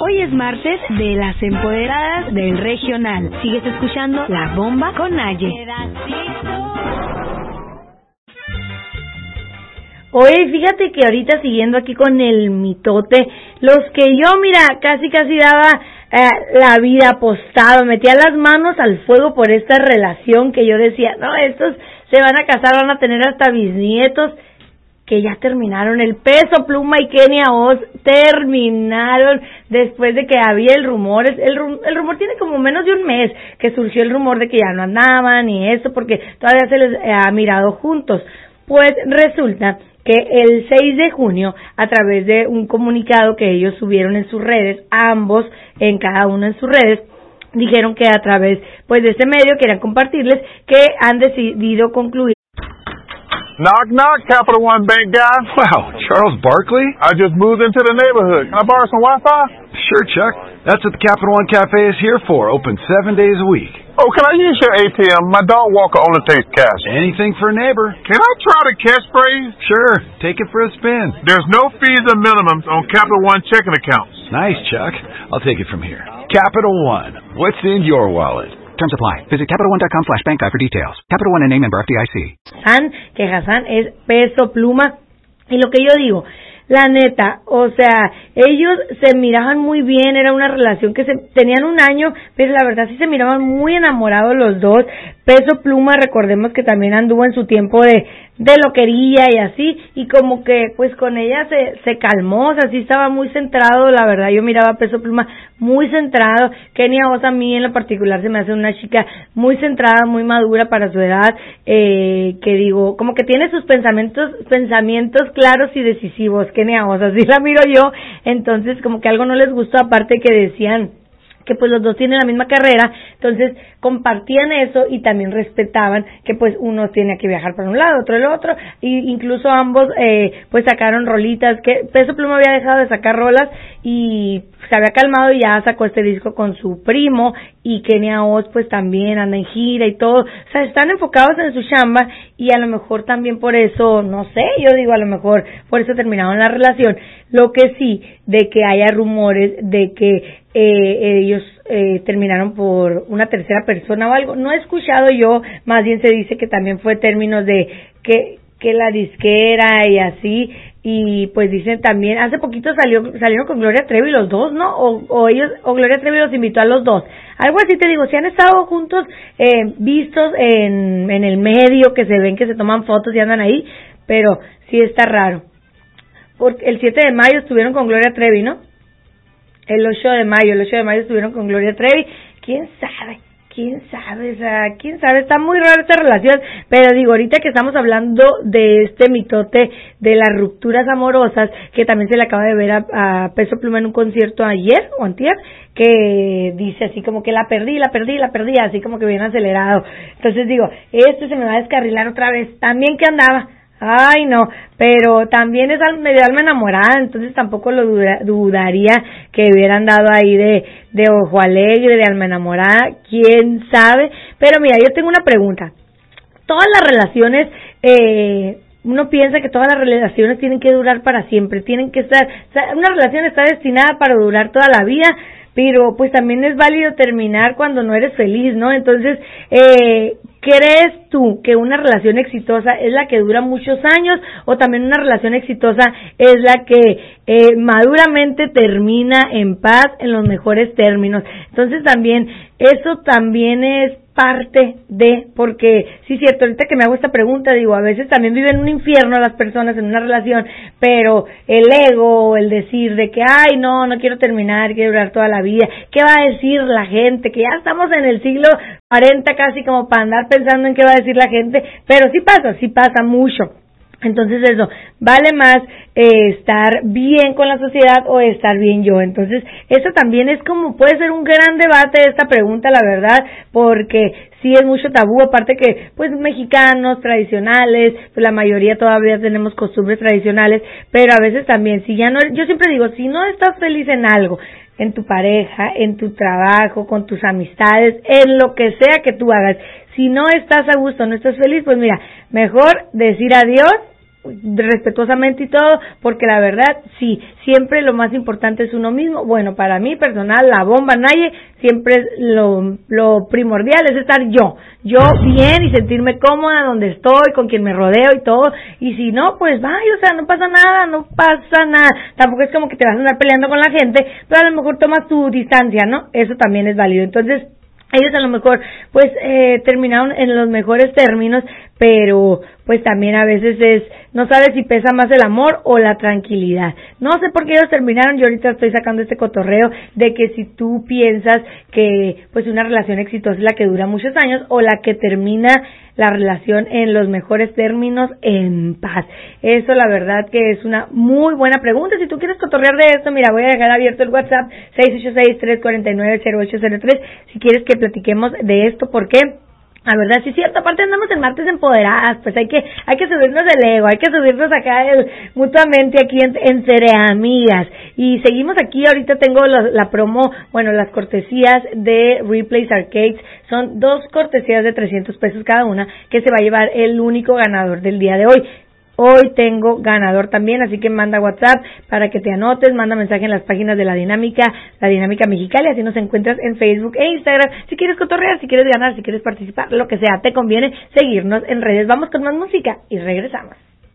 Hoy es martes de las empoderadas del regional. Sigues escuchando La Bomba con Naye. Oye, fíjate que ahorita siguiendo aquí con el mitote, los que yo, mira, casi daba la vida apostado, metía las manos al fuego por esta relación que yo decía, no, estos se van a casar, van a tener hasta bisnietos, que ya terminaron. El Peso Pluma y Kenia Oz terminaron después de que había el rumor. El rumor tiene como menos de un mes que surgió el rumor de que ya no andaban y eso, porque todavía se les ha mirado juntos. Pues resulta que el 6 de junio, a través de un comunicado que ellos subieron en sus redes, ambos, en cada uno en sus redes, dijeron que a través pues de este medio querían compartirles que han decidido concluir. Knock, knock, Capital One Bank guy. Wow, Charles Barkley? I just moved into the neighborhood. Can I borrow some Wi-Fi? Sure, Chuck. That's what the Capital One Cafe is here for, open 7 days a week. Oh, can I use your ATM? My dog walker only takes cash. Anything for a neighbor. Can I try the catchphrase? Sure, take it for a spin. There's no fees or minimums on Capital One checking accounts. Nice, Chuck. I'll take it from here. Capital One. What's in your wallet? Terms apply. Visit CapitalOne.com/bankguide for details. Capital One, a name member FDIC. Que Hassan es Peso Pluma. Y lo que yo digo, la neta, o sea, ellos se miraban muy bien, era una relación que tenían un año, pero la verdad sí se miraban muy enamorados los dos. Peso Pluma, recordemos que también anduvo en su tiempo de loquería y así, y como que pues con ella se calmó, o sea, sí estaba muy centrado, la verdad, yo miraba a Peso Pluma muy centrado. Kenia Oz a mí en lo particular se me hace una chica muy centrada, muy madura para su edad, que digo, como que tiene sus pensamientos claros y decisivos. Kenia Oz, así la miro yo. Entonces como que algo no les gustó, aparte que decían que pues los dos tienen la misma carrera, entonces compartían eso y también respetaban que pues uno tiene que viajar para un lado, otro el otro, y incluso ambos pues sacaron rolitas, que Peso Pluma había dejado de sacar rolas y se había calmado y ya sacó este disco con su primo, y Kenia Oz pues también anda en gira y todo, o sea, están enfocados en su chamba, y a lo mejor también por eso, no sé, yo digo a lo mejor por eso terminaron la relación. Lo que sí, de que haya rumores de que ellos terminaron por una tercera persona o algo, no he escuchado yo, más bien se dice que también fue términos de que la disquera y así, y pues dicen también, hace poquito salieron con Gloria Trevi los dos, ¿no? O Gloria Trevi los invitó a los dos, algo así. Te digo, si han estado juntos, vistos en el medio, que se ven que se toman fotos y andan ahí, pero sí está raro, porque el 7 de mayo estuvieron con Gloria Trevi, ¿no? El 8 de mayo estuvieron con Gloria Trevi. ¿Quién sabe? O sea, quién sabe, está muy rara esta relación, pero digo, ahorita que estamos hablando de este mitote de las rupturas amorosas, que también se le acaba de ver a Peso Pluma en un concierto ayer o antier, que dice así como que la perdí, así como que bien acelerado. Entonces digo, se me va a descarrilar otra vez, también que andaba. Ay, no, pero también es medio alma enamorada, entonces tampoco lo dudaría que hubieran dado ahí de ojo alegre, de alma enamorada, quién sabe. Pero mira, yo tengo una pregunta. Todas las relaciones, uno piensa que todas las relaciones tienen que durar para siempre, tienen que estar, o sea, una relación está destinada para durar toda la vida, pero pues también es válido terminar cuando no eres feliz, ¿no? Entonces, ¿crees tú que una relación exitosa es la que dura muchos años, o también una relación exitosa es la que maduramente termina en paz, en los mejores términos? Entonces también, eso también es parte de, porque sí, cierto, ahorita que me hago esta pregunta, digo, a veces también viven un infierno las personas en una relación, pero el ego, el decir de que, ay, no quiero terminar, quiero durar toda la vida, ¿qué va a decir la gente? Que ya estamos en el siglo 40 casi, como para andar pensando en qué va a decir la gente, pero sí pasa mucho. Entonces eso, vale más estar bien con la sociedad o estar bien yo. Entonces eso también es como, puede ser un gran debate esta pregunta, la verdad, porque sí es mucho tabú, aparte que pues mexicanos tradicionales, pues la mayoría todavía tenemos costumbres tradicionales, pero a veces también, si ya no, yo siempre digo, si no estás feliz en algo, en tu pareja, en tu trabajo, con tus amistades, en lo que sea que tú hagas, si no estás a gusto, no estás feliz, pues mira, mejor decir adiós respetuosamente y todo, porque la verdad, sí, siempre lo más importante es uno mismo. Bueno, para mí personal, la bomba Naye, siempre es lo primordial, es estar yo bien y sentirme cómoda donde estoy, con quien me rodeo y todo, y si no, pues vaya, o sea, no pasa nada, tampoco es como que te vas a andar peleando con la gente, pero a lo mejor tomas tu distancia, ¿no? Eso también es válido. Entonces, ellos a lo mejor pues terminaron en los mejores términos, pero pues también a veces no sabes si pesa más el amor o la tranquilidad. No sé por qué ellos terminaron, yo ahorita estoy sacando este cotorreo de que si tú piensas que pues una relación exitosa es la que dura muchos años o la que termina la relación en los mejores términos en paz. Eso la verdad que es una muy buena pregunta. Si tú quieres cotorrear de esto, mira, voy a dejar abierto el WhatsApp 686-349-0803 si quieres que platiquemos de esto, porque la verdad sí es cierto, aparte andamos en martes empoderadas, pues hay que subirnos el ego, hay que subirnos acá mutuamente aquí en Cereamigas. Y seguimos aquí, ahorita tengo la promo, bueno, las cortesías de Replays Arcades, son 2 cortesías de 300 pesos cada una, que se va a llevar el único ganador del día de hoy. Hoy tengo ganador también, así que manda WhatsApp para que te anotes, manda mensaje en las páginas de La Dinámica Mexicali, así nos encuentras en Facebook e Instagram. Si quieres cotorrear, si quieres ganar, si quieres participar, lo que sea, te conviene seguirnos en redes. Vamos con más música y regresamos.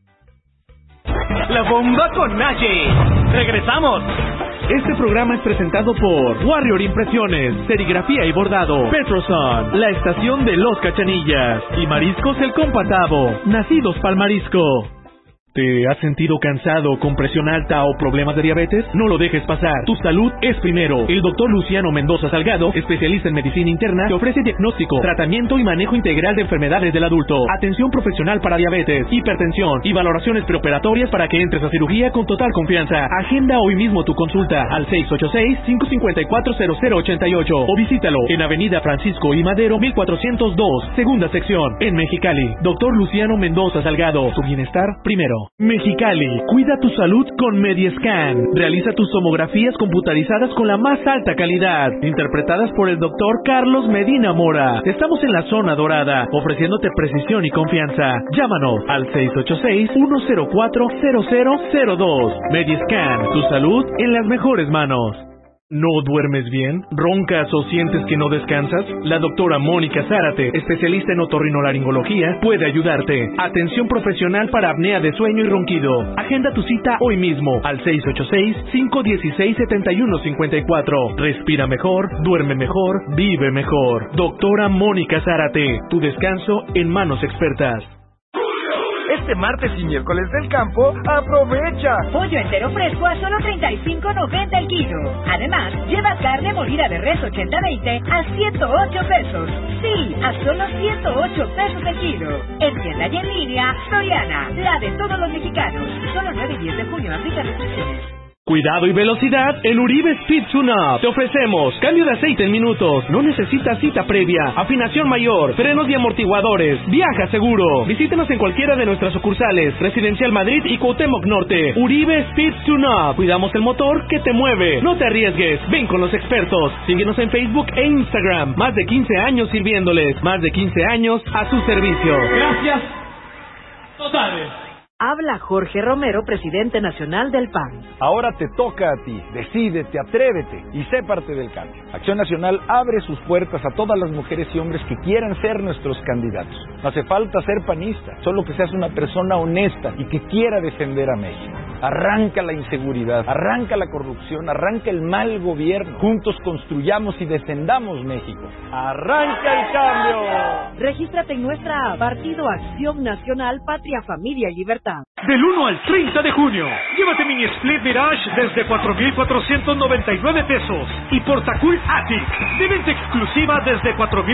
La bomba con Naye. Regresamos. Este programa es presentado por Warrior Impresiones, Serigrafía y Bordado, Petroson, la estación de Los Cachanillas y Mariscos El Compatavo, nacidos pa'l marisco. ¿Te has sentido cansado, con presión alta o problemas de diabetes? No lo dejes pasar. Tu salud es primero. El doctor Luciano Mendoza Salgado, especialista en medicina interna, te ofrece diagnóstico, tratamiento y manejo integral de enfermedades del adulto, atención profesional para diabetes, hipertensión y valoraciones preoperatorias para que entres a cirugía con total confianza. Agenda hoy mismo tu consulta al 686-554-0088 o visítalo en Avenida Francisco I. Madero, 1402, segunda sección, en Mexicali. Doctor Luciano Mendoza Salgado, tu bienestar primero. Mexicali, cuida tu salud con Mediescan. Realiza tus tomografías computarizadas con la más alta calidad, interpretadas por el doctor Carlos Medina Mora. Estamos en la zona dorada, ofreciéndote precisión y confianza. Llámanos al 686-104-0002. Mediescan, tu salud en las mejores manos. ¿No duermes bien? ¿Roncas o sientes que no descansas? La doctora Mónica Zárate, especialista en otorrinolaringología, puede ayudarte. Atención profesional para apnea de sueño y ronquido. Agenda tu cita hoy mismo al 686-516-7154. Respira mejor, duerme mejor, vive mejor. Doctora Mónica Zárate, tu descanso en manos expertas. Este martes y miércoles del campo, aprovecha. Pollo entero fresco a solo $35.90 el kilo. Además, lleva carne molida de res 80-20 a $108 pesos. Sí, a solo $108 pesos el kilo. En tienda y en línea, Soriana, la de todos los mexicanos. Solo 9 y 10 de junio, aplica restricciones. Cuidado y velocidad en Uribe Speed Tune-Up. Te ofrecemos cambio de aceite en minutos. No necesitas cita previa. Afinación mayor, frenos y amortiguadores. Viaja seguro. Visítenos en cualquiera de nuestras sucursales. Residencial Madrid y Cuauhtémoc Norte. Uribe Speed Tune-Up. Cuidamos el motor que te mueve. No te arriesgues. Ven con los expertos. Síguenos en Facebook e Instagram. Más de 15 años sirviéndoles. Más de 15 años a su servicio. Gracias totales. Habla Jorge Romero, presidente nacional del PAN. Ahora te toca a ti. Decídete, atrévete y sé parte del cambio. Acción Nacional abre sus puertas a todas las mujeres y hombres que quieran ser nuestros candidatos. No hace falta ser panista, solo que seas una persona honesta y que quiera defender a México. Arranca la inseguridad, arranca la corrupción, arranca el mal gobierno. Juntos construyamos y defendamos México. ¡Arranca el cambio! Regístrate en nuestra app Partido Acción Nacional, Patria, Familia y Libertad. Del 1 al 30 de junio, llévate Mini Split Mirage desde 4,499 pesos y Portacool Attic de venta exclusiva desde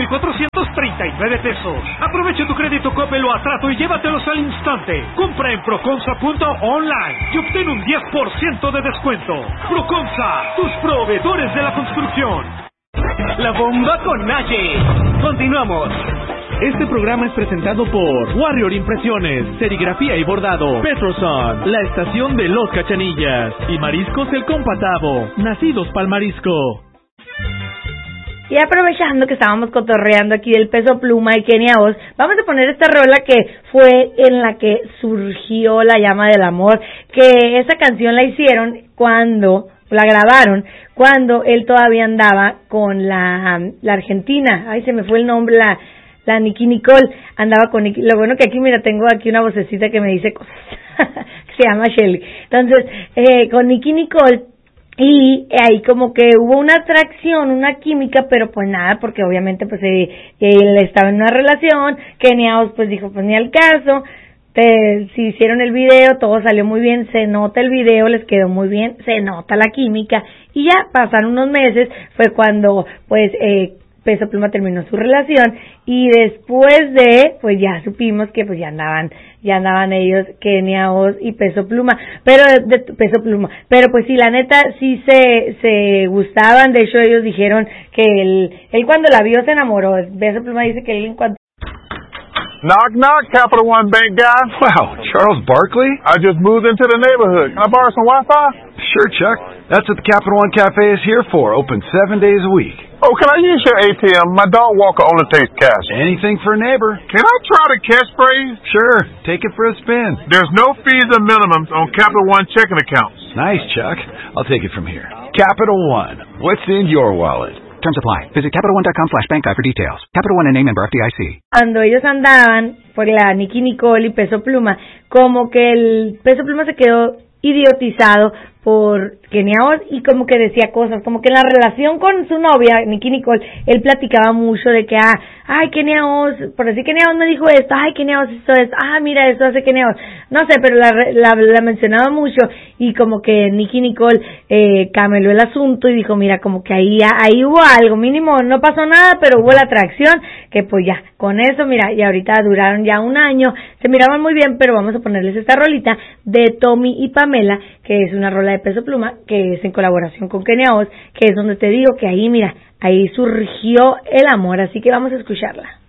4,439 pesos. Aprovecha tu crédito Coppel o Atrato y llévatelos al instante. Compra en Proconsa.online y obtén un 10% de descuento. Proconsa, tus proveedores de la construcción. La bomba con Naye. Continuamos. Este programa es presentado por Warrior Impresiones, Serigrafía y Bordado, Petroson, la estación de Los Cachanillas y Mariscos El Compatavo, nacidos pa'l marisco. Y aprovechando que estábamos cotorreando aquí del Peso Pluma y Kenia Oz, vamos a poner esta rola que fue en la que surgió la llama del amor, que esa canción la hicieron la grabaron cuando él todavía andaba con la argentina, ay se me fue el nombre, la Nicki Nicole, andaba con Nicki. Lo bueno que aquí, mira, tengo aquí una vocecita que me dice cosas, se llama Shelly. Entonces, con Nicki Nicole, y ahí como que hubo una atracción, una química, pero pues nada, porque obviamente pues él estaba en una relación. Kenia Oz pues dijo, pues ni al caso. Si hicieron el video, todo salió muy bien, se nota el video, les quedó muy bien, se nota la química, y ya pasaron unos meses, fue cuando pues Peso Pluma terminó su relación, y después pues ya supimos que pues ya andaban ellos, Kenia Oz y Peso Pluma, pero pues sí, la neta sí se gustaban. De hecho ellos dijeron que él cuando la vio se enamoró. Peso Pluma dice que él en cuanto... Knock, knock, Capital One Bank guy. Wow, Charles Barkley? I just moved into the neighborhood. Can I borrow some Wi-Fi? Sure, Chuck. That's what the Capital One Cafe is here for, open 7 days a week. Oh, can I use your ATM? My dog walker only takes cash. Anything for a neighbor. Can I try the catchphrase? Sure, take it for a spin. There's no fees or minimums on Capital One checking accounts. Nice, Chuck. I'll take it from here. Capital One. What's in your wallet? Terms apply. Visit CapitalOne.com/bankguide for details. Capital One, a name member FDIC. Cuando ellos andaban por la Nicki Nicole y Peso Pluma, como que el Peso Pluma se quedó idiotizado por Kenia Oz y como que decía cosas, como que en la relación con su novia, Nicki Nicole, él platicaba mucho de que, ay, Kenia Oz, por decir Kenia Oz me dijo esto, ay, Kenia Oz hizo esto, mira, esto hace Kenia Oz, no sé, pero la mencionaba mucho, y como que Nicki Nicole cameló el asunto y dijo, mira, como que ahí hubo algo, mínimo, no pasó nada, pero hubo la atracción, que pues ya, con eso, mira, y ahorita duraron ya un año, se miraban muy bien, pero vamos a ponerles esta rolita de Tommy y Pamela, que es una rola de Peso Pluma, que es en colaboración con Kenia Oz, que es donde te digo que ahí, mira, ahí surgió el amor, así que vamos a escucharla.